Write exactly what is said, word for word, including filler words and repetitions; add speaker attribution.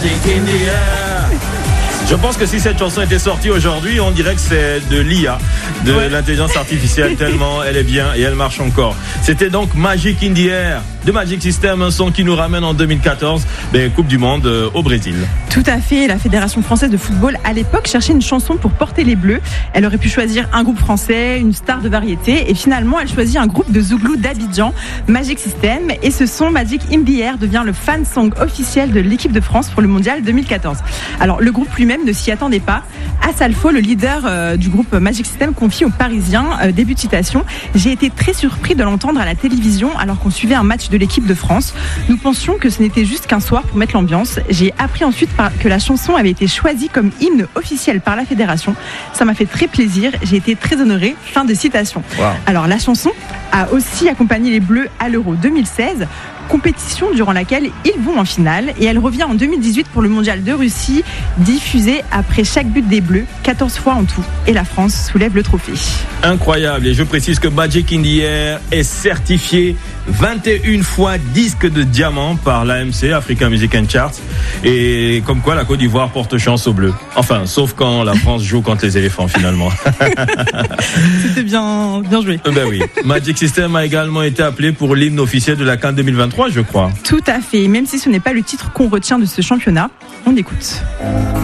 Speaker 1: Magic in the air. Je pense que si cette chanson était sortie aujourd'hui, on dirait que c'est de l'I A, de ouais. l'intelligence artificielle, tellement elle est bien et elle marche encore. C'était donc Magic in the Air de Magic System, un son qui nous ramène en deux mille quatorze, ben, Coupe du Monde euh, au Brésil.
Speaker 2: Tout à fait, la Fédération française de football à l'époque cherchait une chanson pour porter les Bleus. Elle aurait pu choisir un groupe français, une star de variété, et finalement elle choisit un groupe de Zouglou d'Abidjan, Magic System, et ce son Magic in the Air devient le fan song officiel de l'équipe de France pour le Mondial deux mille quatorze. Alors le groupe lui-même ne s'y attendait pas. Assalfo, le leader euh, du groupe Magic System, confie aux Parisiens, euh, début de citation, « J'ai été très surpris de l'entendre à la télévision alors qu'on suivait un match de l'équipe de France. Nous pensions que ce n'était juste qu'un soir pour mettre l'ambiance. J'ai appris ensuite par, que la chanson avait été choisie comme hymne officiel par la fédération. Ça m'a fait très plaisir. J'ai été très honoré. » Fin de citation. Wow. Alors la chanson a aussi accompagné les Bleus à l'Euro deux mille seize. Compétition durant laquelle ils vont en finale, et elle revient en deux mille dix-huit pour le Mondial de Russie, diffusée après chaque but des Bleus, quatorze fois en tout, et la France soulève le trophée.
Speaker 1: Incroyable, et je précise que Magic in the Air est certifié vingt et une fois disque de diamant par l'A M C, African Music and Charts, et comme quoi la Côte d'Ivoire porte chance aux Bleus. Enfin, sauf quand la France joue contre les éléphants finalement.
Speaker 2: C'était bien, bien joué.
Speaker 1: Ben oui, Magic System a également été appelé pour l'hymne officiel de la CAN deux mille vingt-trois, je crois.
Speaker 2: Tout à fait, même si ce n'est pas le titre qu'on retient de ce championnat, on écoute.